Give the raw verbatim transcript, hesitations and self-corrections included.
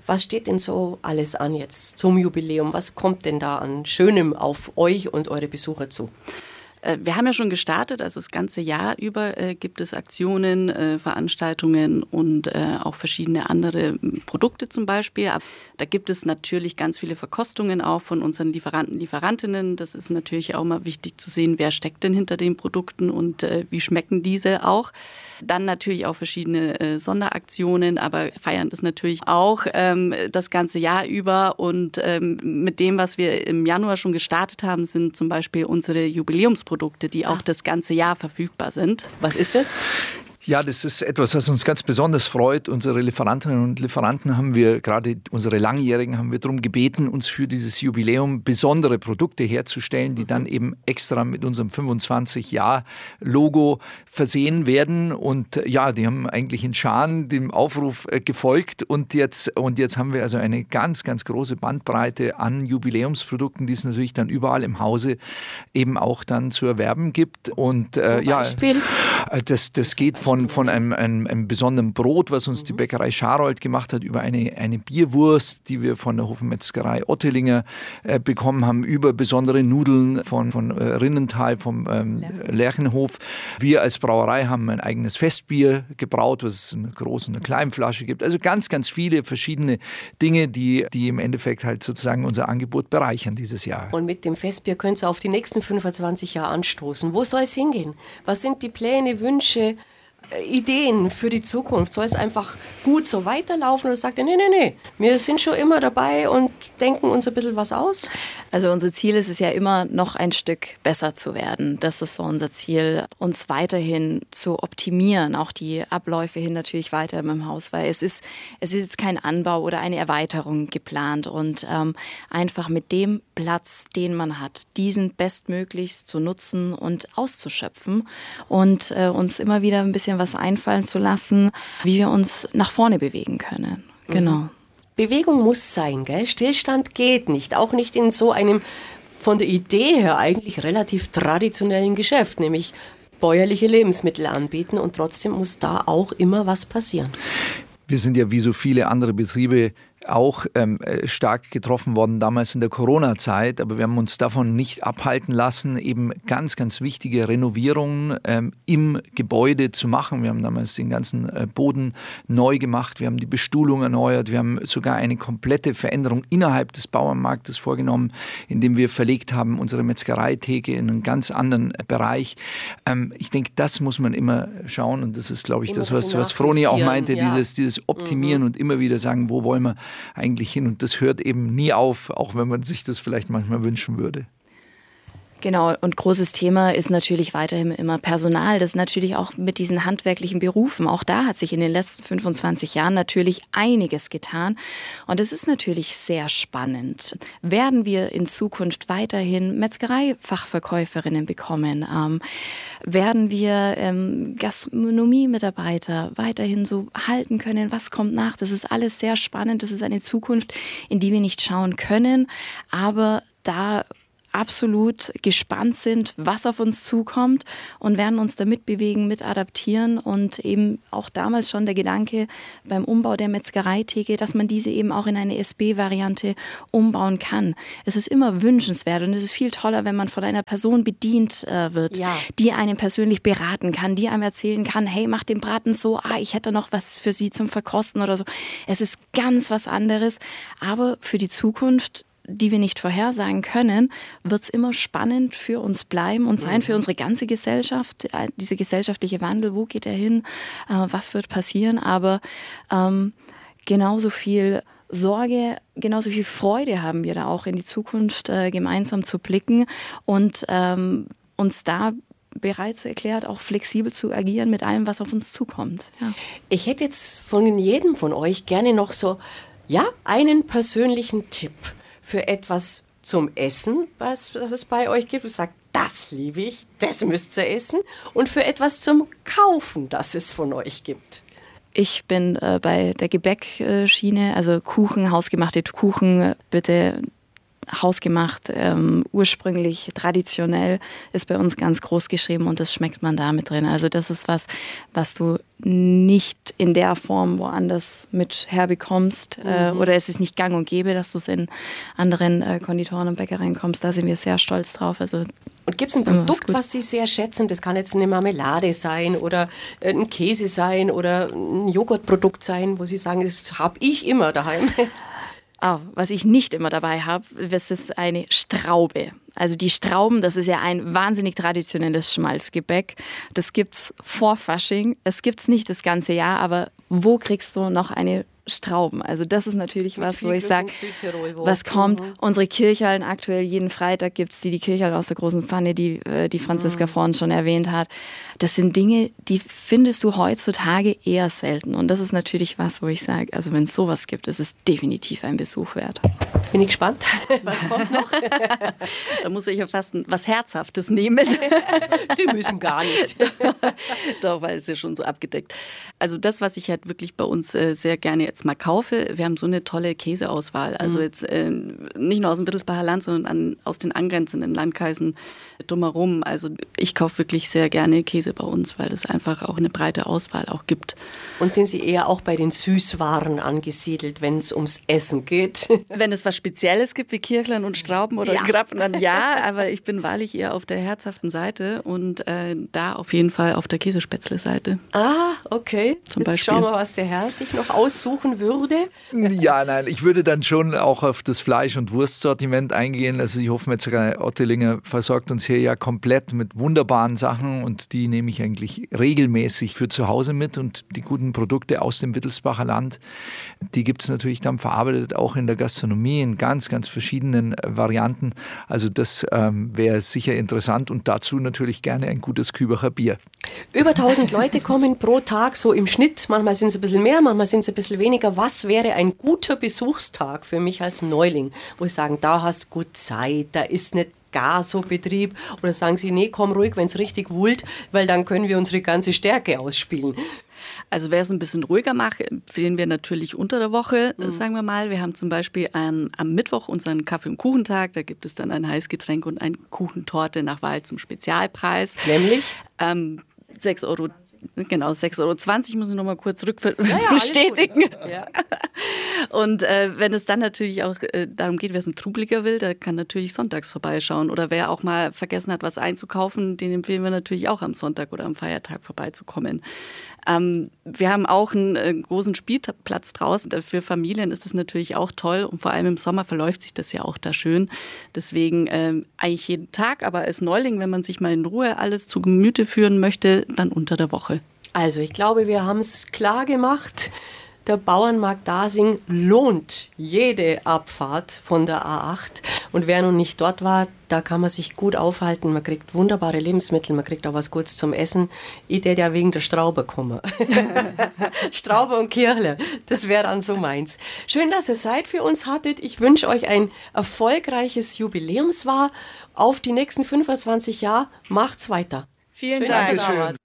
Was steht denn so alles an jetzt zum Jubiläum? Was kommt denn da an Schönem auf euch und eure Besucher zu? Wir haben ja schon gestartet, also das ganze Jahr über äh, gibt es Aktionen, äh, Veranstaltungen und äh, auch verschiedene andere Produkte zum Beispiel. Aber da gibt es natürlich ganz viele Verkostungen auch von unseren Lieferanten, Lieferantinnen. Das ist natürlich auch mal wichtig zu sehen, wer steckt denn hinter den Produkten und äh, wie schmecken diese auch. Dann natürlich auch verschiedene äh, Sonderaktionen, aber feiern das natürlich auch ähm, das ganze Jahr über. Und ähm, mit dem, was wir im Januar schon gestartet haben, sind zum Beispiel unsere Jubiläumsprodukte, die auch das ganze Jahr verfügbar sind. Was ist das? Ja, das ist etwas, was uns ganz besonders freut. Unsere Lieferantinnen und Lieferanten haben wir, gerade unsere Langjährigen, haben wir darum gebeten, uns für dieses Jubiläum besondere Produkte herzustellen, die dann eben extra mit unserem fünfundzwanzig-Jahr-Logo versehen werden. Und ja, die haben eigentlich in Scharen dem Aufruf gefolgt. Und jetzt, und jetzt haben wir also eine ganz, ganz große Bandbreite an Jubiläumsprodukten, die es natürlich dann überall im Hause eben auch dann zu erwerben gibt. Und äh, ja, das, das geht von Von, von einem, einem, einem besonderen Brot, was uns die Bäckerei Scharold gemacht hat, über eine, eine Bierwurst, die wir von der Hofmetzgerei Ottelinger äh, bekommen haben, über besondere Nudeln von, von äh, Rinnenthal, vom ähm, Lerchenhof. Wir als Brauerei haben ein eigenes Festbier gebraut, was es in einer großen und einer kleinen Flasche gibt. Also ganz, ganz viele verschiedene Dinge, die, die im Endeffekt halt sozusagen unser Angebot bereichern dieses Jahr. Und mit dem Festbier könnt ihr auf die nächsten fünfundzwanzig Jahre anstoßen. Wo soll es hingehen? Was sind die Pläne, Wünsche, Ideen für die Zukunft? Soll es einfach gut so weiterlaufen oder sagt ihr, nee, nee, nee, wir sind schon immer dabei und denken uns ein bisschen was aus? Also unser Ziel ist es ja immer, noch ein Stück besser zu werden. Das ist so unser Ziel, uns weiterhin zu optimieren, auch die Abläufe hin natürlich weiter im Haus, weil es ist, es ist jetzt kein Anbau oder eine Erweiterung geplant und ähm, einfach mit dem Platz, den man hat, diesen bestmöglichst zu nutzen und auszuschöpfen und äh, uns immer wieder ein bisschen was einfallen zu lassen, wie wir uns nach vorne bewegen können. Genau. Mhm. Bewegung muss sein, gell? Stillstand geht nicht, auch nicht in so einem von der Idee her eigentlich relativ traditionellen Geschäft, nämlich bäuerliche Lebensmittel anbieten und trotzdem muss da auch immer was passieren. Wir sind ja wie so viele andere Betriebe auch ähm, stark getroffen worden damals in der Corona-Zeit, aber wir haben uns davon nicht abhalten lassen, eben ganz, ganz wichtige Renovierungen ähm, im Gebäude zu machen. Wir haben damals den ganzen äh, Boden neu gemacht, wir haben die Bestuhlung erneuert, wir haben sogar eine komplette Veränderung innerhalb des Bauernmarktes vorgenommen, indem wir verlegt haben unsere Metzgereitheke in einen ganz anderen äh, Bereich. Ähm, ich denke, das muss man immer schauen und das ist, glaube ich, immer das, was, was Froni auch meinte, ja. dieses, dieses Optimieren mhm. und immer wieder sagen, wo wollen wir eigentlich hin und das hört eben nie auf, auch wenn man sich das vielleicht manchmal wünschen würde. Genau, und großes Thema ist natürlich weiterhin immer Personal. Das ist natürlich auch mit diesen handwerklichen Berufen. Auch da hat sich in den letzten fünfundzwanzig Jahren natürlich einiges getan. Und es ist natürlich sehr spannend. Werden wir in Zukunft weiterhin Metzgereifachverkäuferinnen bekommen? Ähm, werden wir ähm, Gastronomie-Mitarbeiter weiterhin so halten können? Was kommt nach? Das ist alles sehr spannend. Das ist eine Zukunft, in die wir nicht schauen können. Aber da absolut gespannt sind, was auf uns zukommt und werden uns da mitbewegen, mit adaptieren und eben auch damals schon der Gedanke beim Umbau der Metzgereitheke, dass man diese eben auch in eine S B-Variante umbauen kann. Es ist immer wünschenswert und es ist viel toller, wenn man von einer Person bedient äh, wird, ja. die einen persönlich beraten kann, die einem erzählen kann, hey, mach den Braten so, ah, ich hätte noch was für Sie zum Verkosten oder so. Es ist ganz was anderes, aber für die Zukunft, die wir nicht vorhersagen können, wird es immer spannend für uns bleiben und sein, für unsere ganze Gesellschaft, dieser gesellschaftliche Wandel, wo geht er hin, äh, was wird passieren, aber ähm, genauso viel Sorge, genauso viel Freude haben wir da auch in die Zukunft äh, gemeinsam zu blicken und ähm, uns da bereit zu erklärt, auch flexibel zu agieren mit allem, was auf uns zukommt. Ja. Ich hätte jetzt von jedem von euch gerne noch so, ja, einen persönlichen Tipp für etwas zum Essen, was, was es bei euch gibt. Und sagt, das liebe ich, das müsst ihr essen. Und für etwas zum Kaufen, das es von euch gibt. Ich bin äh, bei der Gebäckschiene, also Kuchen, hausgemachte Kuchen, bitte hausgemacht, ähm, ursprünglich, traditionell, ist bei uns ganz groß geschrieben und das schmeckt man da mit drin. Also das ist was, was du nicht in der Form woanders mit herbekommst mhm. äh, oder es ist nicht gang und gäbe, dass du es in anderen äh, Konditoren und Bäckereien kommst. Da sind wir sehr stolz drauf. Also und gibt es ein Produkt, was, was Sie sehr schätzen? Das kann jetzt eine Marmelade sein oder ein Käse sein oder ein Joghurtprodukt sein, wo Sie sagen, das habe ich immer daheim. Oh, was ich nicht immer dabei habe, das ist eine Straube. Also die Strauben, das ist ja ein wahnsinnig traditionelles Schmalzgebäck. Das gibt's vor Fasching. Es gibt's nicht das ganze Jahr, aber wo kriegst du noch eine Strauben? Also das ist natürlich mit was, wo ich sage, was kommt. Mhm. Unsere Kirchhallen aktuell, jeden Freitag gibt es die, die Kirchhallen aus der großen Pfanne, die, die Franziska mhm. vorhin schon erwähnt hat. Das sind Dinge, die findest du heutzutage eher selten. Und das ist natürlich was, wo ich sage, also wenn es sowas gibt, ist es definitiv ein Besuch wert. Jetzt bin ich gespannt, was kommt noch? Da muss ich ja fast was Herzhaftes nehmen. Sie müssen gar nicht. Doch, weil es ja schon so abgedeckt. Also das, was ich halt wirklich bei uns äh, sehr gerne jetzt mal kaufe, wir haben so eine tolle Käseauswahl. Also mhm. jetzt äh, nicht nur aus dem Wittelsbacher Land, sondern an, aus den angrenzenden Landkreisen drumherum. Also ich kaufe wirklich sehr gerne Käse bei uns, weil es einfach auch eine breite Auswahl auch gibt. Und sind Sie eher auch bei den Süßwaren angesiedelt, wenn es ums Essen geht? Wenn es was Spezielles gibt, wie Kirchlern und Strauben oder ja. Krapfen, dann ja, aber ich bin wahrlich eher auf der herzhaften Seite und äh, da auf jeden Fall auf der Käsespätzle-Seite. Ah, okay. Zum Jetzt Beispiel. schauen wir, was der Herr sich noch aussuchen würde. Ja, nein, ich würde dann schon auch auf das Fleisch- und Wurstsortiment eingehen. Also die Hofmetzgerei Ottelinger versorgt uns hier ja komplett mit wunderbaren Sachen und die nehme ich eigentlich regelmäßig für zu Hause mit und die guten Produkte aus dem Wittelsbacher Land, die gibt es natürlich dann verarbeitet auch in der Gastronomie in ganz, ganz verschiedenen Varianten. Also das ähm, wäre sicher interessant und dazu natürlich gerne ein gutes Kübacher Bier. Über tausend Leute kommen pro Tag so im Schnitt. Manchmal sind es ein bisschen mehr, manchmal sind es ein bisschen weniger. Was wäre ein guter Besuchstag für mich als Neuling, wo ich sagen, da hast du gut Zeit, da ist nicht gar so Betrieb? Oder sagen Sie, nee, komm ruhig, wenn es richtig wullt, weil dann können wir unsere ganze Stärke ausspielen. Also wer es ein bisschen ruhiger macht, empfehlen wir natürlich unter der Woche, mhm. sagen wir mal. Wir haben zum Beispiel ähm, am Mittwoch unseren Kaffee- und Kuchentag. Da gibt es dann ein Heißgetränk und eine Kuchentorte nach Wahl zum Spezialpreis. Nämlich? Ähm, sechs Euro. Genau, sechs Euro zwanzig muss ich noch mal kurz rück ja, ja, bestätigen. Ja. Und äh, wenn es dann natürlich auch äh, darum geht, wer es ein Trubeliger will, der kann natürlich sonntags vorbeischauen. Oder wer auch mal vergessen hat, was einzukaufen, den empfehlen wir natürlich auch am Sonntag oder am Feiertag vorbeizukommen. Ähm, wir haben auch einen äh, großen Spielplatz draußen. Für Familien ist das natürlich auch toll und vor allem im Sommer verläuft sich das ja auch da schön. Deswegen äh, eigentlich jeden Tag, aber als Neuling, wenn man sich mal in Ruhe alles zu Gemüte führen möchte, dann unter der Woche. Also ich glaube, wir haben es klar gemacht. Der Bauernmarkt Dasing lohnt jede Abfahrt von der A acht. Und wer noch nicht dort war, da kann man sich gut aufhalten. Man kriegt wunderbare Lebensmittel, man kriegt auch was Gutes zum Essen. Ich hätte ja wegen der Straube kommen. Straube und Kirle, das wäre dann so meins. Schön, dass ihr Zeit für uns hattet. Ich wünsche euch ein erfolgreiches Jubiläumsjahr. Auf die nächsten fünfundzwanzig Jahre. Macht's weiter. Vielen Schön, Dank. dass ihr da wart.